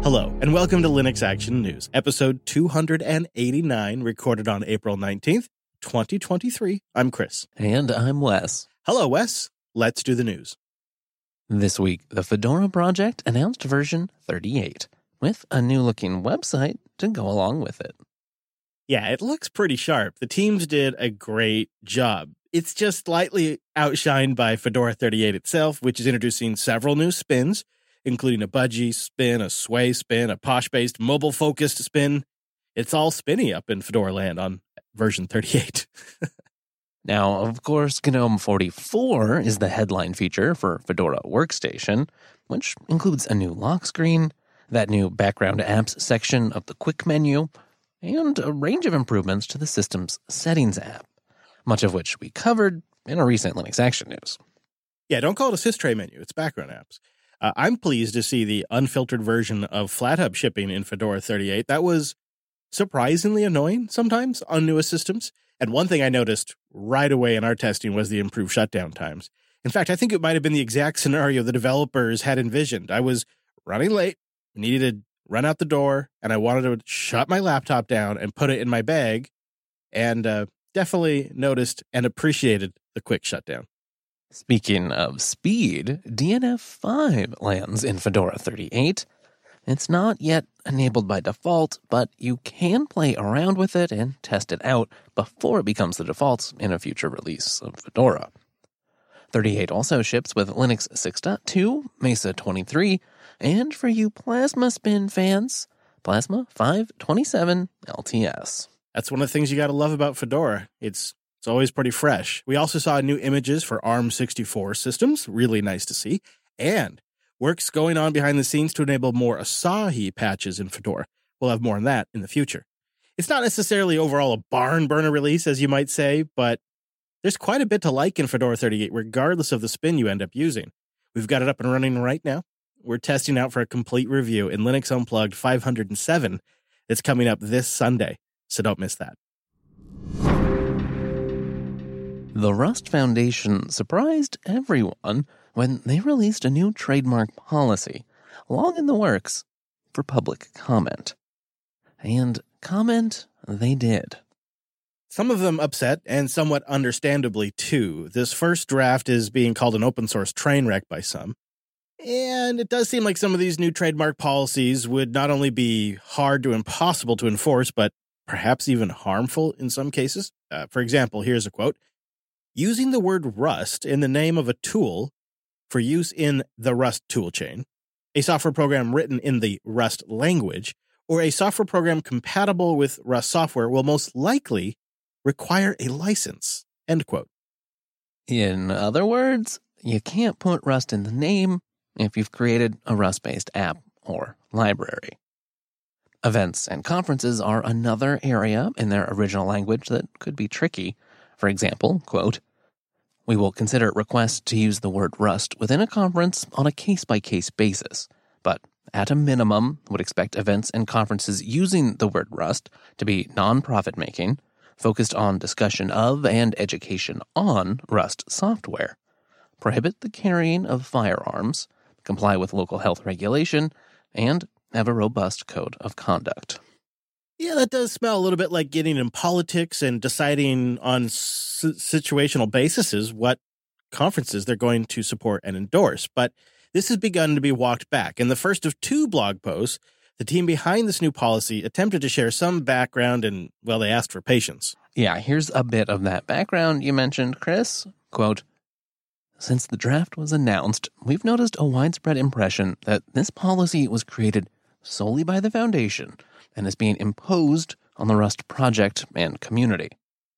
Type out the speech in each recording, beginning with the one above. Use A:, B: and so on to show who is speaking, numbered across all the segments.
A: Hello, and welcome to Linux Action News, episode 289, recorded on April 19th, 2023. I'm Chris.
B: And I'm Wes.
A: Hello, Wes. Let's do the news.
B: This week, the Fedora project announced version 38, with a new-looking website to go along with it.
A: Yeah, it looks pretty sharp. The teams did a great job. It's just slightly outshined by Fedora 38 itself, which is introducing several new spins, including a budgie spin, a sway spin, a posh-based mobile-focused spin. It's all spinny up in Fedora land on version 38.
B: Now, of course, GNOME 44 is the headline feature for Fedora Workstation, which includes a new lock screen, that new background apps section of the quick menu, and a range of improvements to the system's settings app, much of which we covered in a recent Linux Action News.
A: Yeah, don't call it a systray menu. It's background apps. I'm pleased to see the unfiltered version of FlatHub shipping in Fedora 38. That was surprisingly annoying sometimes on newest systems. And one thing I noticed right away in our testing was the improved shutdown times. In fact, I think it might have been the exact scenario the developers had envisioned. I was running late, needed to run out the door, and I wanted to shut my laptop down and put it in my bag, and definitely noticed and appreciated the quick shutdown.
B: Speaking of speed, DNF5 lands in Fedora 38. It's not yet enabled by default, but you can play around with it and test it out before it becomes the default in a future release of Fedora. 38 also ships with Linux 6.2, Mesa 23, and for you Plasma Spin fans, Plasma 527 LTS.
A: That's one of the things you got to love about Fedora. It's always pretty fresh. We also saw new images for ARM64 systems, really nice to see, and work's going on behind the scenes to enable more Asahi patches in Fedora. We'll have more on that in the future. It's not necessarily overall a barn burner release, as you might say, but there's quite a bit to like in Fedora 38, regardless of the spin you end up using. We've got it up and running right now. We're testing out for a complete review in Linux Unplugged 507. It's coming up this Sunday, so don't miss that.
B: The Rust Foundation surprised everyone when they released a new trademark policy, long in the works, for public comment. And comment they did.
A: Some of them upset, and somewhat understandably too. This first draft is being called an open source train wreck by some. And it does seem like some of these new trademark policies would not only be hard to impossible to enforce, but perhaps even harmful in some cases. For example, here's a quote. Using the word Rust in the name of a tool for use in the Rust toolchain, a software program written in the Rust language, or a software program compatible with Rust software will most likely require a license. End quote.
B: In other words, you can't put Rust in the name if you've created a Rust-based app or library. Events and conferences are another area in their original language that could be tricky. For example, quote, we will consider requests to use the word Rust within a conference on a case-by-case basis, but at a minimum would expect events and conferences using the word Rust to be non-profit-making, focused on discussion of and education on Rust software, prohibit the carrying of firearms, comply with local health regulation, and have a robust code of conduct.
A: Yeah, that does smell a little bit like getting in politics and deciding on situational basis what conferences they're going to support and endorse. But this has begun to be walked back. In the first of two blog posts, the team behind this new policy attempted to share some background and, well, they asked for patience.
B: Yeah, here's a bit of that background you mentioned, Chris. Quote, since the draft was announced, we've noticed a widespread impression that this policy was created solely by the Foundation and is being imposed on the Rust project and community.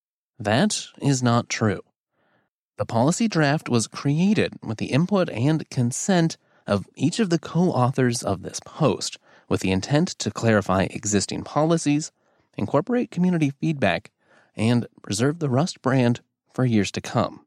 B: That is not true. The policy draft was created with the input and consent of each of the co-authors of this post, with the intent to clarify existing policies, incorporate community feedback, and preserve the Rust brand for years to come.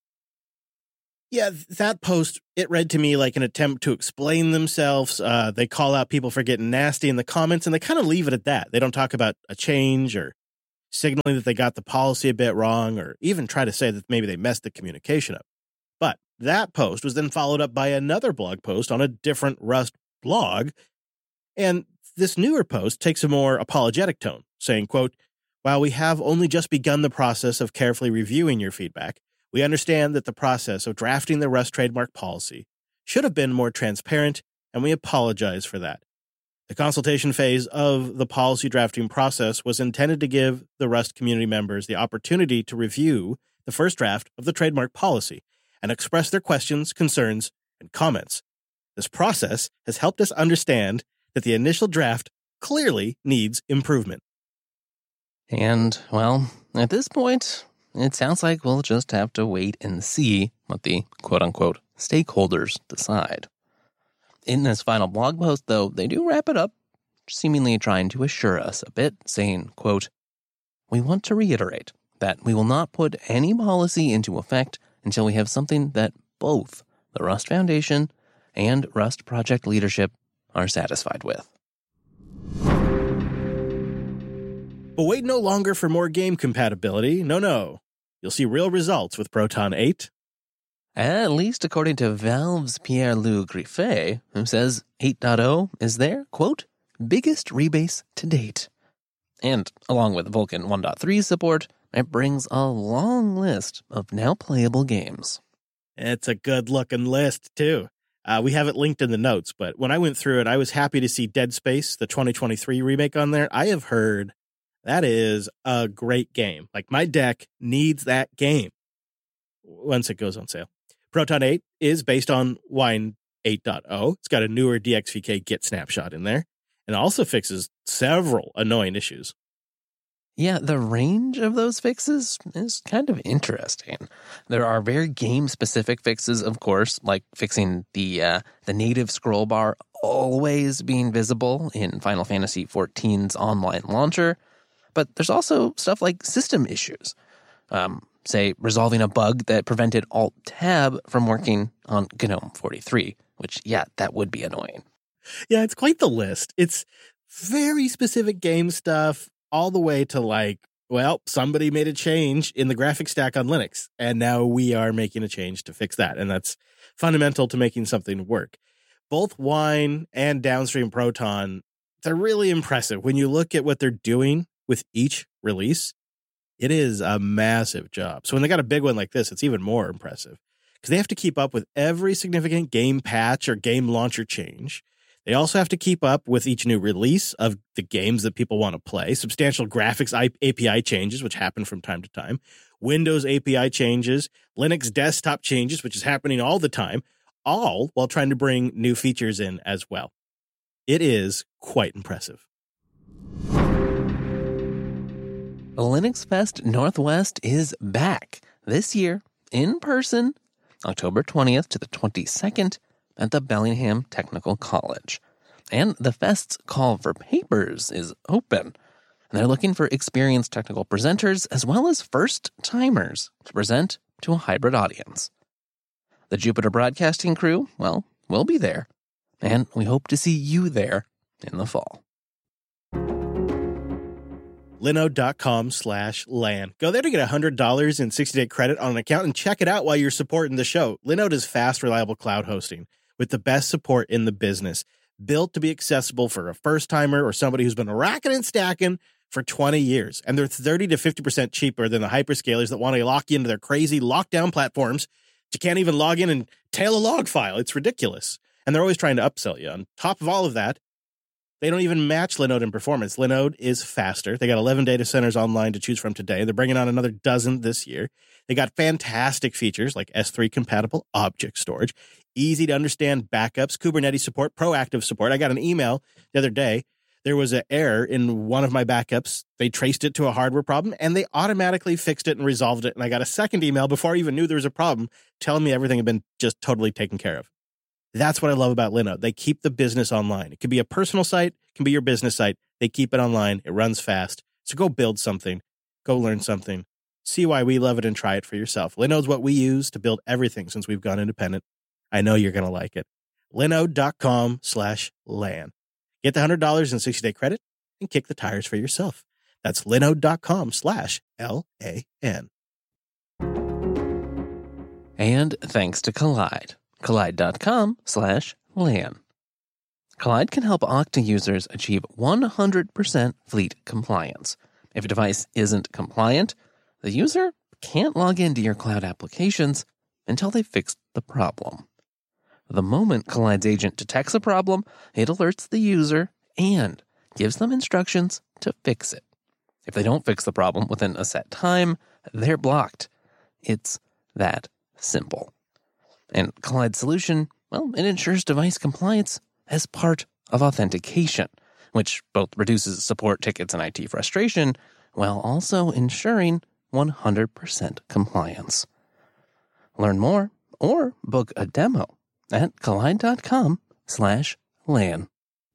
A: Yeah, that post, it read to me like an attempt to explain themselves. They call out people for getting nasty in the comments, and they kind of leave it at that. They don't talk about a change or signaling that they got the policy a bit wrong, or even try to say that maybe they messed the communication up. But that post was then followed up by another blog post on a different Rust blog, And this newer post takes a more apologetic tone, saying, quote, "While we have only just begun the process of carefully reviewing your feedback, we understand that the process of drafting the Rust trademark policy should have been more transparent, and we apologize for that. The consultation phase of the policy drafting process was intended to give the Rust community members the opportunity to review the first draft of the trademark policy and express their questions, concerns, and comments. This process has helped us understand that the initial draft clearly needs improvement."
B: And, well, at this point, it sounds like we'll just have to wait and see what the quote-unquote stakeholders decide. In this final blog post, though, they do wrap it up, seemingly trying to assure us a bit, saying, quote, "We want to reiterate that we will not put any policy into effect until we have something that both the Rust Foundation and Rust project leadership are satisfied with."
A: But wait no longer for more game compatibility. No. You'll see real results with Proton 8.
B: At least according to Valve's Pierre-Loup Griffet, who says 8.0 is their, quote, biggest rebase to date. And along with Vulkan 1.3 support, it brings a long list of now playable games.
A: It's a good-looking list, too. We have it linked in the notes, but when I went through it, I was happy to see Dead Space, the 2023 remake on there. I have heard that is a great game. Like, my deck needs that game once it goes on sale. Proton 8 is based on Wine 8.0. It's got a newer DXVK Git snapshot in there, and it also fixes several annoying issues.
B: Yeah, the range of those fixes is kind of interesting. There are very game-specific fixes, of course, like fixing the native scroll bar always being visible in Final Fantasy XIV's online launcher. But there's also stuff like system issues. Say, resolving a bug that prevented Alt-Tab from working on GNOME 43, which, yeah, that would be annoying.
A: Yeah, it's quite the list. It's very specific game stuff, all the way to like, well, somebody made a change in the graphics stack on Linux, and now we are making a change to fix that. And that's fundamental to making something work. Both Wine and Downstream Proton, they're really impressive. When you look at what they're doing with each release, it is a massive job. So when they got a big one like this, it's even more impressive because they have to keep up with every significant game patch or game launcher change. They also have to keep up with each new release of the games that people want to play, substantial graphics API changes, which happen from time to time, Windows API changes, Linux desktop changes, which is happening all the time, all while trying to bring new features in as well. It is quite impressive.
B: Linux Fest Northwest is back this year in person, October 20th to the 22nd at the Bellingham Technical College. And the Fest's call for papers is open. And they're looking for experienced technical presenters as well as first-timers to present to a hybrid audience. The Jupiter Broadcasting crew, well, we'll be there. And we hope to see you there in the fall.
A: Linode.com/LAN. Go there to get $100 in 60-day credit on an account and check it out while you're supporting the show. Linode is fast, reliable cloud hosting with the best support in the business. Built to be accessible for a first-timer or somebody who's been racking and stacking for 20 years. And they're 30 to 50% cheaper than the hyperscalers that want to lock you into their crazy lockdown platforms. You can't even log in and tail a log file. It's ridiculous. And they're always trying to upsell you. On top of all of that, they don't even match Linode in performance. Linode is faster. They got 11 data centers online to choose from today. They're bringing on another dozen this year. They got fantastic features like S3 compatible object storage, easy to understand backups, Kubernetes support, proactive support. I got an email the other day. There was an error in one of my backups. They traced it to a hardware problem and they automatically fixed it and resolved it. And I got a second email before I even knew there was a problem telling me everything had been just totally taken care of. That's what I love about Linode. They keep the business online. It could be a personal site, it can be your business site. They keep it online. It runs fast. So go build something. Go learn something. See why we love it and try it for yourself. Linode's what we use to build everything since we've gone independent. I know you're going to like it. Linode.com/LAN. Get the $100 in 60-day credit and kick the tires for yourself. That's Linode.com/LAN.
B: And thanks to Kolide. Kolide.com/LAN. Collide can help Okta users achieve 100% fleet compliance. If a device isn't compliant, the user can't log into your cloud applications until they've fixed the problem. The moment Collide's agent detects a problem, it alerts the user and gives them instructions to fix it. If they don't fix the problem within a set time, they're blocked. It's that simple. And Collide's solution, well, it ensures device compliance as part of authentication, which both reduces support tickets and IT frustration, while also ensuring 100% compliance. Learn more or book a demo at collide.com/LAN.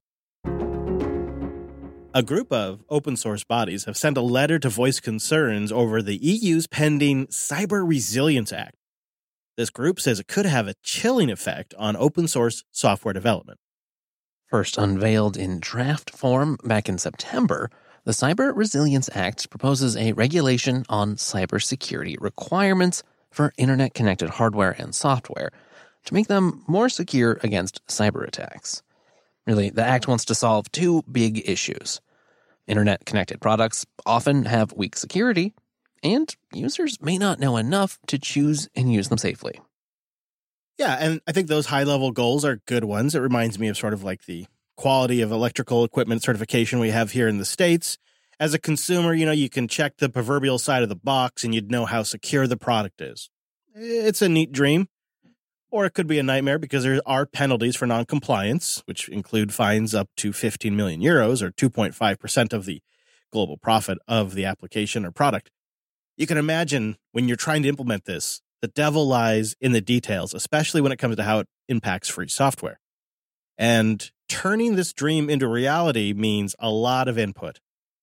A: A group of open source bodies have sent a letter to voice concerns over the EU's pending Cyber Resilience Act. This group says it could have a chilling effect on open source software development.
B: First unveiled in draft form back in September, the Cyber Resilience Act proposes a regulation on cybersecurity requirements for internet-connected hardware and software to make them more secure against cyber attacks. Really, the Act wants to solve two big issues. Internet-connected products often have weak security, and users may not know enough to choose and use them safely.
A: Yeah, and I think those high-level goals are good ones. It reminds me of sort of like the quality of electrical equipment certification we have here in the States. As a consumer, you can check the proverbial side of the box and you'd know how secure the product is. It's a neat dream. Or it could be a nightmare because there are penalties for noncompliance, which include fines up to 15 million euros or 2.5% of the global profit of the application or product. You can imagine when you're trying to implement this, the devil lies in the details, especially when it comes to how it impacts free software. And turning this dream into reality means a lot of input.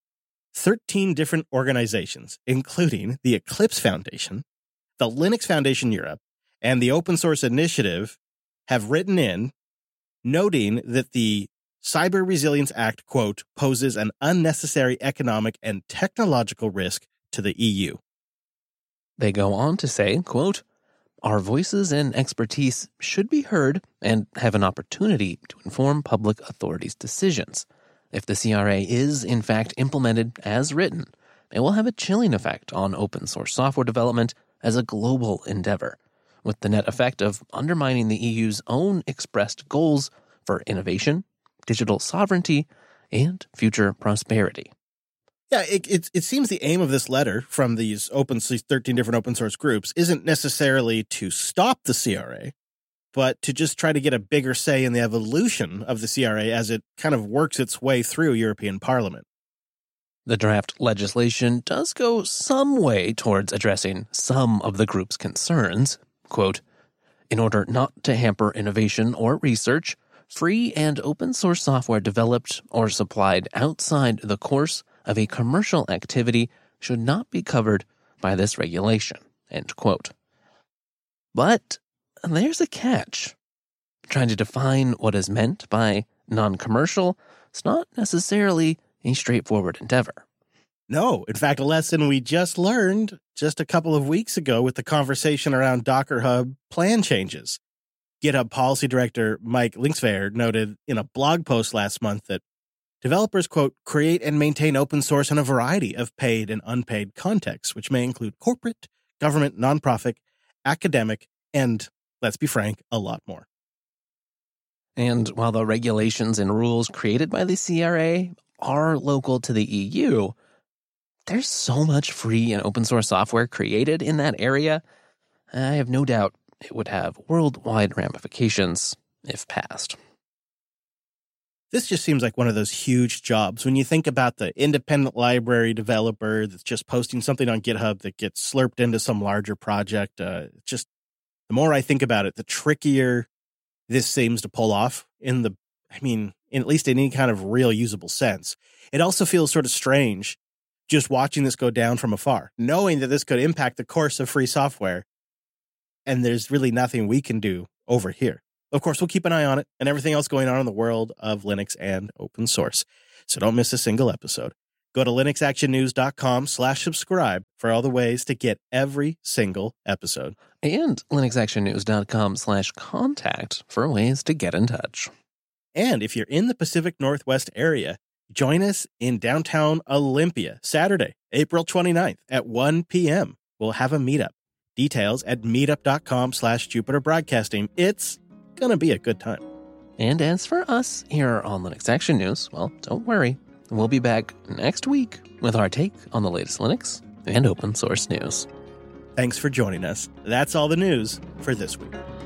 A: 13 different organizations, including the Eclipse Foundation, the Linux Foundation Europe, and the Open Source Initiative, have written in noting that the Cyber Resilience Act, quote, poses an unnecessary economic and technological risk to the EU.
B: They go on to say, quote, our voices and expertise should be heard and have an opportunity to inform public authorities' decisions. If the CRA is, in fact, implemented as written, it will have a chilling effect on open source software development as a global endeavor, with the net effect of undermining the EU's own expressed goals for innovation, digital sovereignty, and future prosperity.
A: Yeah, it seems the aim of this letter from these 13 different open source groups isn't necessarily to stop the CRA, but to just try to get a bigger say in the evolution of the CRA as it kind of works its way through European Parliament.
B: The draft legislation does go some way towards addressing some of the group's concerns. Quote, in order not to hamper innovation or research, free and open source software developed or supplied outside the course of a commercial activity should not be covered by this regulation, end quote. But there's a catch. Trying to define what is meant by non-commercial is not necessarily a straightforward endeavor.
A: No, in fact, a lesson we just learned just a couple of weeks ago with the conversation around Docker Hub plan changes. GitHub policy director Mike Linksvaer noted in a blog post last month that developers, quote, create and maintain open source in a variety of paid and unpaid contexts, which may include corporate, government, nonprofit, academic, and, let's be frank, a lot more.
B: And while the regulations and rules created by the CRA are local to the EU, there's so much free and open source software created in that area, I have no doubt it would have worldwide ramifications if passed.
A: This just seems like one of those huge jobs. When you think about the independent library developer that's just posting something on GitHub that gets slurped into some larger project, the more I think about it, the trickier this seems to pull off in at least in any kind of real usable sense. It also feels sort of strange just watching this go down from afar, knowing that this could impact the course of free software, and there's really nothing we can do over here. Of course, we'll keep an eye on it and everything else going on in the world of Linux and open source. So don't miss a single episode. Go to linuxactionnews.com/subscribe for all the ways to get every single episode.
B: And linuxactionnews.com/contact for ways to get in touch.
A: And if you're in the Pacific Northwest area, join us in downtown Olympia, Saturday, April 29th at 1 p.m. We'll have a meetup. Details at meetup.com/Jupiter Broadcasting. It's going to be a good time.
B: And as for us here on Linux Action News, well, don't worry. We'll be back next week with our take on the latest Linux and open source news.
A: Thanks for joining us. That's all the news for this week.